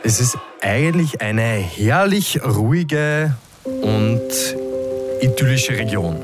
Es ist eigentlich eine herrlich ruhige und idyllische Region.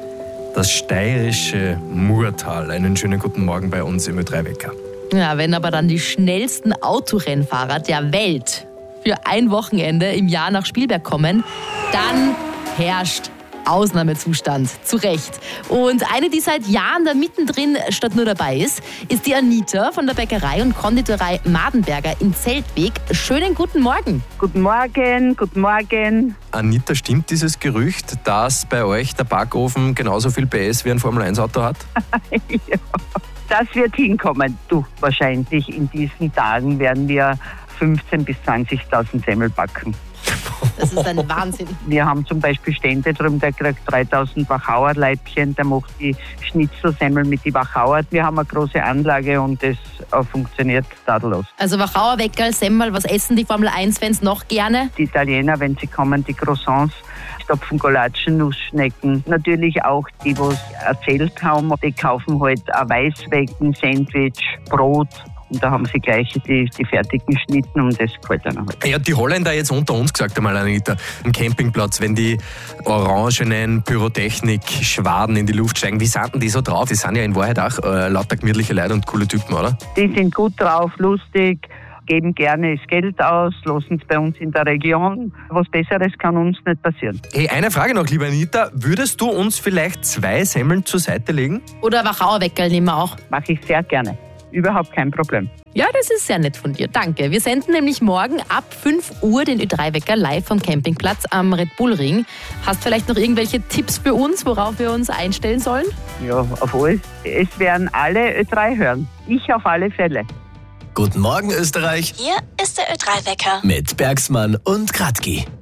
Das steirische Murtal. Einen schönen guten Morgen bei uns im Ö3-Wecker. Ja, wenn aber dann die schnellsten Autorennfahrer der Welt für ein Wochenende im Jahr nach Spielberg kommen, dann herrscht Ausnahmezustand. Zu Recht. Und eine, die seit Jahren da mittendrin statt nur dabei ist die Anita von der Bäckerei und Konditorei Madenberger in Zeltweg. Schönen guten Morgen. Guten Morgen, guten Morgen. Anita, stimmt dieses Gerücht, dass bei euch der Backofen genauso viel PS wie ein Formel-1-Auto hat? Ja, das wird hinkommen. Du, wahrscheinlich in diesen Tagen werden wir 15.000 bis 20.000 Semmel backen. Das ist ein Wahnsinn. Wir haben zum Beispiel Stände drum, der kriegt 3.000 Wachauer Leibchen, der macht die Schnitzelsemmel mit die Wachauer. Wir haben eine große Anlage und das funktioniert tadellos. Also Wachauer, Weckerl, Semmel, was essen die Formel-1-Fans noch gerne? Die Italiener, wenn sie kommen, die Croissants, Stopfengolatschen, Nussschnecken. Natürlich auch die, die es erzählt haben, die kaufen halt ein Weißwecken, Sandwich, Brot. Und da haben sie gleich die fertigen Schnitten und das gefällt ihnen halt. Ja, die Holländer jetzt unter uns gesagt einmal, Anita, am Campingplatz, wenn die orangenen Pyrotechnik-Schwaden in die Luft steigen, wie sind denn die so drauf? Die sind ja in Wahrheit auch lauter gemütliche Leute und coole Typen, oder? Die sind gut drauf, lustig, geben gerne das Geld aus, lassen es bei uns in der Region. Was Besseres kann uns nicht passieren. Hey, eine Frage noch, liebe Anita. Würdest du uns vielleicht 2 Semmeln zur Seite legen? Oder Wachauer, Weckerl nehmen wir auch. Mache ich sehr gerne. Überhaupt kein Problem. Ja, das ist sehr nett von dir. Danke. Wir senden nämlich morgen ab 5 Uhr den Ö3-Wecker live vom Campingplatz am Red Bull Ring. Hast vielleicht noch irgendwelche Tipps für uns, worauf wir uns einstellen sollen? Ja, auf alles. Es werden alle Ö3 hören. Ich auf alle Fälle. Guten Morgen, Österreich. Hier ist der Ö3-Wecker. Mit Bergsmann und Kratki.